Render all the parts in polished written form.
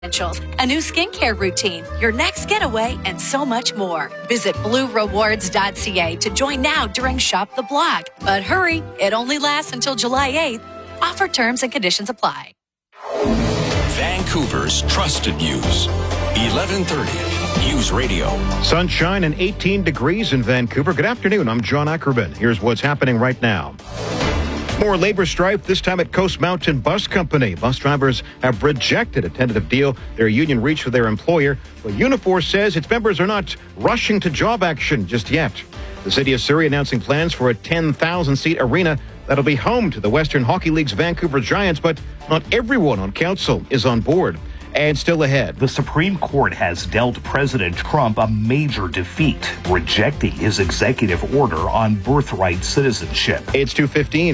a new skincare routine, your next getaway, and so much more. Visit bluerewards.ca to join now during Shop the Block. But hurry, it only lasts until July 8th. Offer terms and conditions apply. Vancouver's trusted news. 1130 News Radio. Sunshine and 18 degrees in Vancouver. Good afternoon. I'm John Ackerman. Here's what's happening right now. More labor strife, this time at Coast Mountain Bus Company. Bus drivers have rejected a tentative deal their union reached with their employer. But Unifor says its members are not rushing to job action just yet. The city of Surrey announcing plans for a 10,000-seat arena that'll be home to the Western Hockey League's Vancouver Giants, but not everyone on council is on board. And still ahead, the Supreme Court has dealt President Trump a major defeat, rejecting his executive order on birthright citizenship. It's 2:15.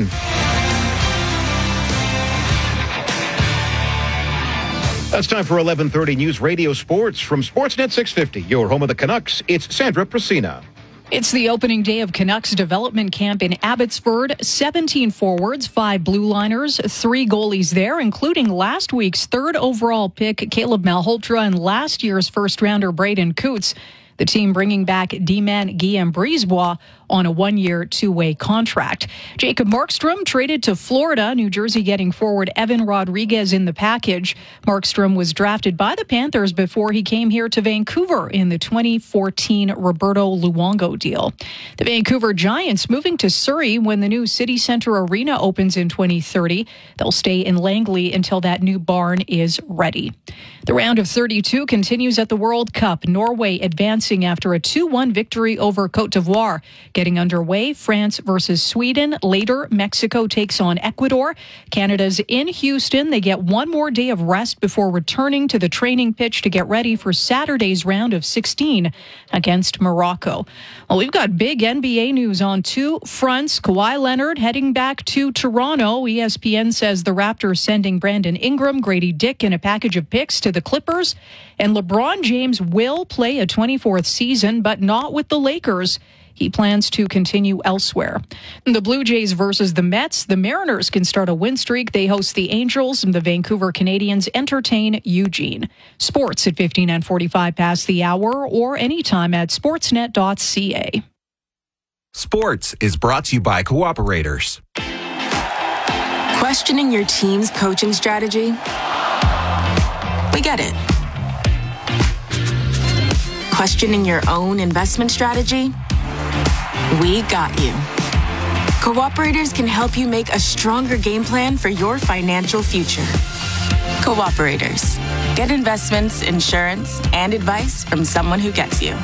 That's time for 1130 News Radio Sports from Sportsnet 650, your home of the Canucks. It's Sandra Prasina. It's the opening day of Canucks development camp in Abbotsford. 17 forwards, 5 blue liners, 3 goalies there, including last week's third overall pick, Caleb Malhotra, and last year's first rounder, Braden Coots. The team bringing back D-man Guillaume Brisebois on a 1-year, 2-way contract. Jacob Markstrom traded to Florida, New Jersey getting forward Evan Rodriguez in the package. Markstrom was drafted by the Panthers before he came here to Vancouver in the 2014 Roberto Luongo deal. The Vancouver Giants moving to Surrey when the new City Centre Arena opens in 2030. They'll stay in Langley until that new barn is ready. The round of 32 continues at the World Cup. Norway advancing after a 2-1 victory over Côte d'Ivoire. Getting underway, France versus Sweden. Later, Mexico takes on Ecuador. Canada's in Houston. They get one more day of rest before returning to the training pitch to get ready for Saturday's round of 16 against Morocco. Well, we've got big NBA news on 2 fronts. Kawhi Leonard heading back to Toronto. ESPN says the Raptors sending Brandon Ingram, Grady Dick, and a package of picks to the Clippers. And LeBron James will play a 24th season, but not with the Lakers. He plans to continue elsewhere. The Blue Jays versus the Mets. The Mariners can start a win streak. They host the Angels, and the Vancouver Canadians entertain Eugene. Sports at 15 and 45 past the hour, or anytime at sportsnet.ca. Sports is brought to you by Cooperators. Questioning your team's coaching strategy? We get it. Questioning your own investment strategy? We got you. Cooperators can help you make a stronger game plan for your financial future. Cooperators. Get investments, insurance, and advice from someone who gets you.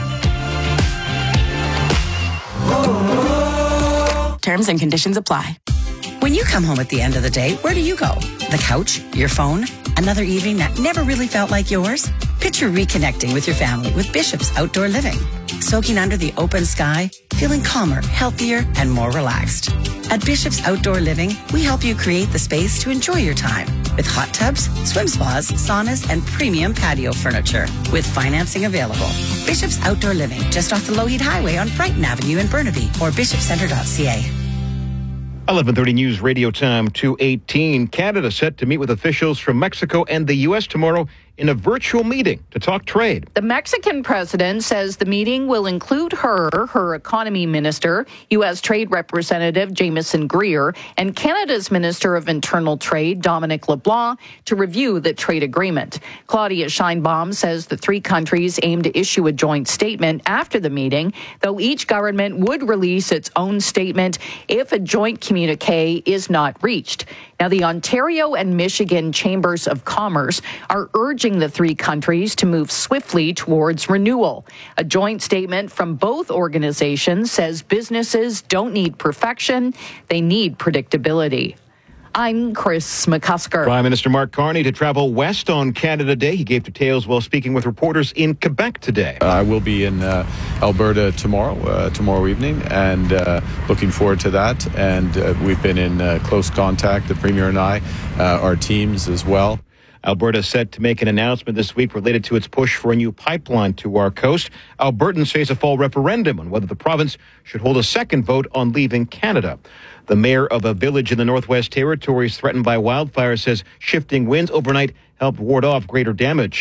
Terms and conditions apply. When you come home at the end of the day, where do you go? The couch? Your phone? Another evening that never really felt like yours? Picture reconnecting with your family with Bishop's Outdoor Living. Soaking under the open sky, feeling calmer, healthier, and more relaxed. At Bishop's Outdoor Living, we help you create the space to enjoy your time with hot tubs, swim spas, saunas, and premium patio furniture with financing available. Bishop's Outdoor Living, just off the Lougheed Highway on Brighton Avenue in Burnaby, or bishopcenter.ca. 11:30 News Radio time, 2:18. Canada set to meet with officials from Mexico and the U.S. tomorrow in a virtual meeting to talk trade. The Mexican president says the meeting will include her economy minister, U.S. Trade Representative Jameson Greer, and Canada's Minister of Internal Trade, Dominic LeBlanc, to review the trade agreement. Claudia Sheinbaum says the 3 countries aim to issue a joint statement after the meeting, though each government would release its own statement if a joint communique is not reached. Now, the Ontario and Michigan Chambers of Commerce are urging the 3 countries to move swiftly towards renewal. A joint statement from both organizations says businesses don't need perfection, they need predictability. I'm Chris McCusker. Prime Minister Mark Carney to travel west on Canada Day. He gave details while speaking with reporters in Quebec today. I will be in Alberta tomorrow evening, and looking forward to that. And we've been in close contact, the Premier and I, our teams as well. Alberta is set to make an announcement this week related to its push for a new pipeline to our coast. Albertans face a fall referendum on whether the province should hold a second vote on leaving Canada. The mayor of a village in the Northwest Territories threatened by wildfire says shifting winds overnight helped ward off greater damage.